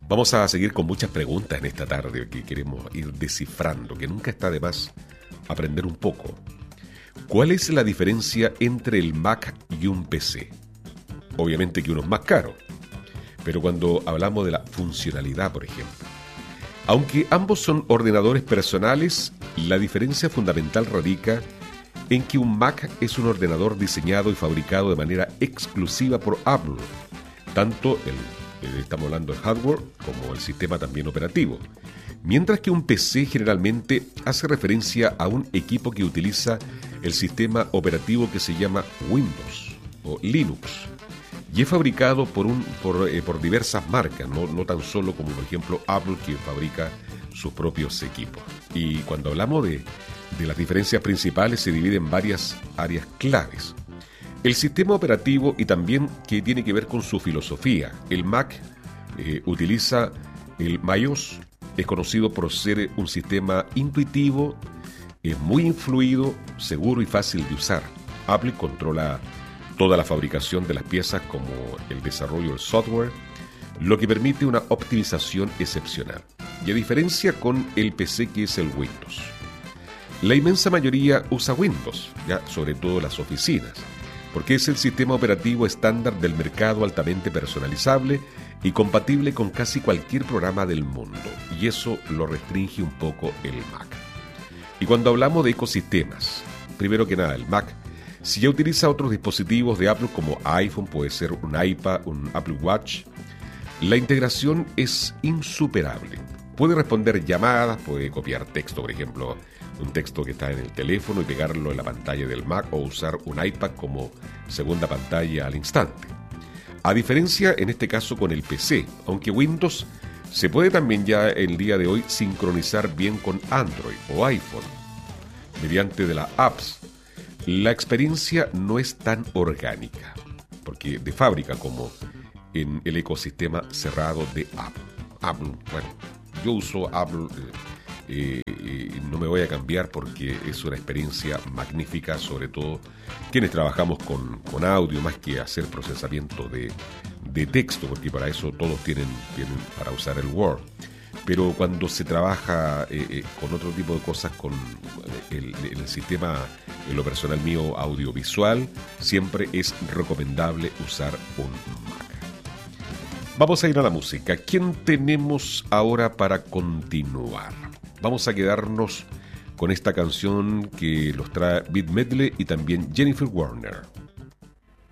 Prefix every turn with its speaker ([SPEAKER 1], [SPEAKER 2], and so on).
[SPEAKER 1] Vamos a seguir con muchas preguntas en esta tarde que queremos ir descifrando, que nunca está de más aprender un poco. ¿Cuál es la diferencia entre el Mac y un PC? Obviamente que uno es más caro, pero cuando hablamos de la funcionalidad, por ejemplo. Aunque ambos son ordenadores personales, la diferencia fundamental radica en que un Mac es un ordenador diseñado y fabricado de manera exclusiva por Apple, tanto estamos hablando del hardware como el sistema también operativo, mientras que un PC generalmente hace referencia a un equipo que utiliza el sistema operativo que se llama Windows o Linux y es fabricado por diversas marcas, no tan solo como por ejemplo Apple, que fabrica sus propios equipos. Y cuando hablamos de las diferencias principales, se divide en varias áreas claves. El sistema operativo y también que tiene que ver con su filosofía. El Mac utiliza el MacOS, es conocido por ser un sistema intuitivo, es muy fluido, seguro y fácil de usar. Apple controla toda la fabricación de las piezas como el desarrollo del software, lo que permite una optimización excepcional. Y a diferencia con el PC, que es el Windows. La inmensa mayoría usa Windows, ya sobre todo las oficinas, porque es el sistema operativo estándar del mercado, altamente personalizable y compatible con casi cualquier programa del mundo, y eso lo restringe un poco el Mac. Y cuando hablamos de ecosistemas, primero que nada, el Mac, si ya utiliza otros dispositivos de Apple como iPhone, puede ser un iPad, un Apple Watch, la integración es insuperable. Puede responder llamadas, puede copiar texto, por ejemplo, un texto que está en el teléfono y pegarlo en la pantalla del Mac o usar un iPad como segunda pantalla al instante. A diferencia en este caso con el PC, aunque Windows se puede también ya el día de hoy sincronizar bien con Android o iPhone mediante de las apps, la experiencia no es tan orgánica, porque de fábrica como en el ecosistema cerrado de Apple. Bueno, yo uso Apple, no me voy a cambiar porque es una experiencia magnífica, sobre todo quienes trabajamos con audio, más que hacer procesamiento de texto, porque para eso todos tienen para usar el Word. Pero cuando se trabaja con otro tipo de cosas, con el sistema, en lo personal mío, audiovisual, siempre es recomendable usar un Mac. Vamos a ir a la música. ¿Quién tenemos ahora para continuar? Vamos a quedarnos con esta canción que los trae Beat Medley y también Jennifer Warner.